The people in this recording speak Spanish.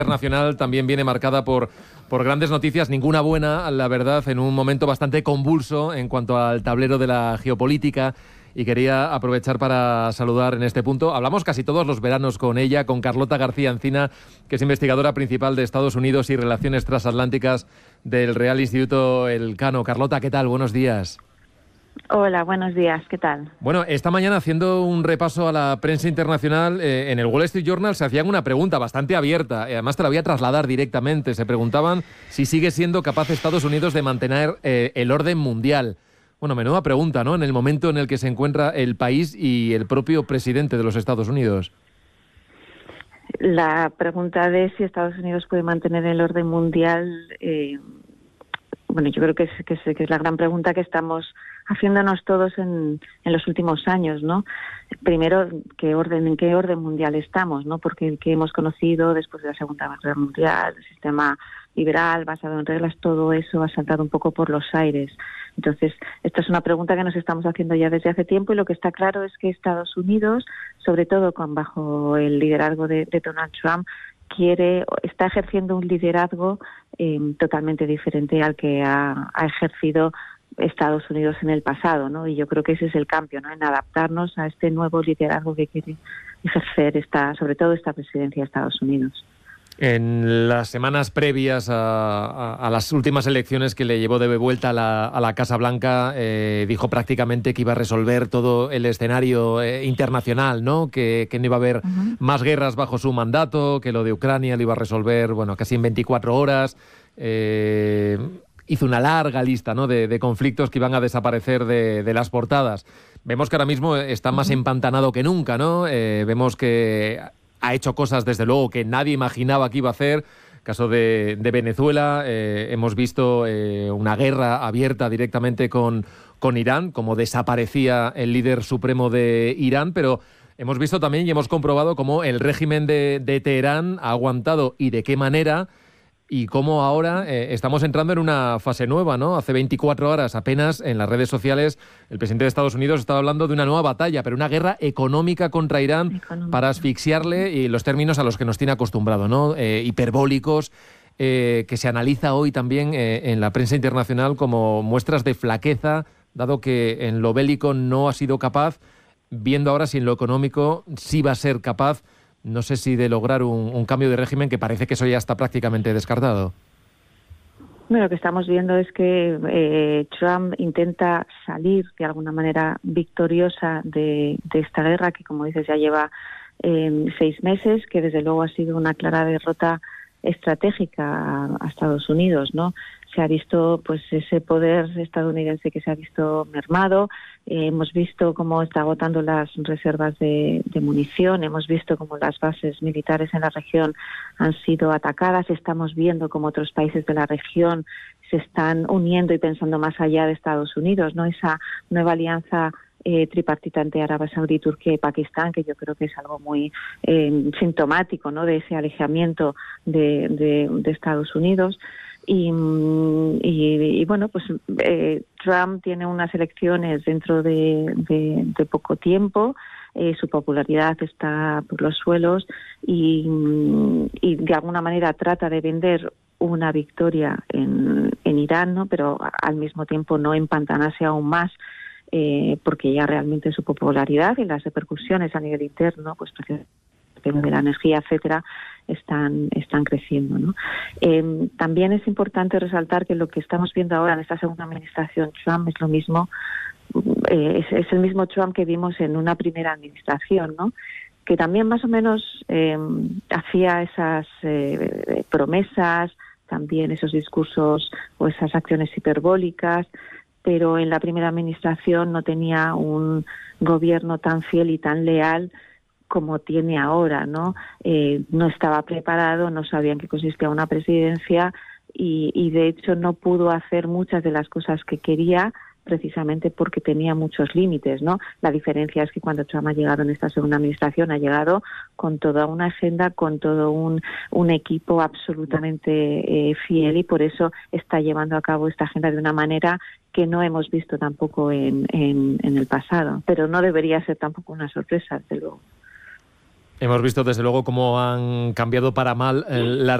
internacional también viene marcada por grandes noticias, ninguna buena, la verdad, en un momento bastante convulso en cuanto al tablero de la geopolítica, y quería aprovechar para saludar en este punto. Hablamos casi todos los veranos con ella, con Carlota García Encina, que es investigadora principal de Estados Unidos y Relaciones Transatlánticas del Real Instituto Elcano. Carlota, ¿qué tal? Buenos días. Hola, buenos días, ¿qué tal? Bueno, esta mañana, haciendo un repaso a la prensa internacional, en el Wall Street Journal se hacían una pregunta bastante abierta, y además te la voy a trasladar directamente. Se preguntaban si sigue siendo capaz Estados Unidos de mantener el orden mundial. Bueno, menuda pregunta, ¿no?, en el momento en el que se encuentra el país y el propio presidente de los Estados Unidos. La pregunta de si Estados Unidos puede mantener el orden mundial, bueno, yo creo que es la gran pregunta que estamos haciéndonos todos en los últimos años, ¿no? Primero, en qué orden mundial estamos, ¿no? Porque el que hemos conocido después de la Segunda Guerra Mundial, el sistema liberal basado en reglas, todo eso ha saltado un poco por los aires. Entonces, esta es una pregunta que nos estamos haciendo ya desde hace tiempo, y lo que está claro es que Estados Unidos, sobre todo bajo el liderazgo de Donald Trump, está ejerciendo un liderazgo totalmente diferente al que ha ejercido Estados Unidos en el pasado, ¿no? Y yo creo que ese es el cambio, ¿no?, en adaptarnos a este nuevo liderazgo que quiere ejercer sobre todo esta presidencia de Estados Unidos. En las semanas previas a las últimas elecciones que le llevó de vuelta a la Casa Blanca, dijo prácticamente que iba a resolver todo el escenario internacional, ¿no? Que no iba a haber más guerras bajo su mandato, que lo de Ucrania lo iba a resolver, bueno, casi en 24 horas. Hizo una larga lista, ¿no?, de conflictos que iban a desaparecer de las portadas. Vemos que ahora mismo está más empantanado que nunca, ¿no? Vemos que ha hecho cosas, desde luego, que nadie imaginaba que iba a hacer. Caso de Venezuela, hemos visto una guerra abierta directamente con Irán, como desaparecía el líder supremo de Irán, pero hemos visto también y hemos comprobado cómo el régimen de Teherán ha aguantado y de qué manera, y cómo ahora estamos entrando en una fase nueva, ¿no? Hace 24 horas apenas en las redes sociales el presidente de Estados Unidos estaba hablando de una nueva batalla, pero una guerra económica contra Irán para asfixiarle, y los términos a los que nos tiene acostumbrado, ¿no? Hiperbólicos, que se analiza hoy también en la prensa internacional como muestras de flaqueza, dado que en lo bélico no ha sido capaz, viendo ahora si en lo económico sí va a ser capaz. No sé si de lograr un cambio de régimen, que parece que eso ya está prácticamente descartado. Bueno, lo que estamos viendo es que Trump intenta salir de alguna manera victoriosa de esta guerra, que, como dices, ya lleva 6 meses, que desde luego ha sido una clara derrota estratégica a Estados Unidos, ¿no? Se ha visto, pues, ese poder estadounidense que se ha visto mermado. Hemos visto cómo está agotando las reservas de munición. Hemos visto cómo las bases militares en la región han sido atacadas. Estamos viendo cómo otros países de la región se están uniendo y pensando más allá de Estados Unidos, ¿no? Esa nueva alianza tripartita entre Arabia Saudí, Turquía y Pakistán, que yo creo que es algo muy sintomático, ¿no?, de ese alejamiento de Estados Unidos. Y bueno, pues Trump tiene unas elecciones dentro de poco tiempo. Su popularidad está por los suelos, y de alguna manera trata de vender una victoria en Irán, ¿no?, pero al mismo tiempo no empantanarse aún más, porque ya realmente su popularidad y las repercusiones a nivel interno, pues de la energía, etcétera, están creciendo, ¿no? También es importante resaltar que lo que estamos viendo ahora en esta segunda administración Trump es lo mismo, es el mismo Trump que vimos en una primera administración, ¿no?, que también más o menos hacía esas promesas, también esos discursos o esas acciones hiperbólicas, pero en la primera administración no tenía un gobierno tan fiel y tan leal como tiene ahora, ¿no? No estaba preparado, no sabía en qué consistía una presidencia, y de hecho no pudo hacer muchas de las cosas que quería, precisamente porque tenía muchos límites, ¿no? La diferencia es que cuando Trump ha llegado en esta segunda administración, ha llegado con toda una agenda, con todo un equipo absolutamente fiel, y por eso está llevando a cabo esta agenda de una manera que no hemos visto tampoco en el pasado. Pero no debería ser tampoco una sorpresa, desde luego. Hemos visto desde luego cómo han cambiado para mal las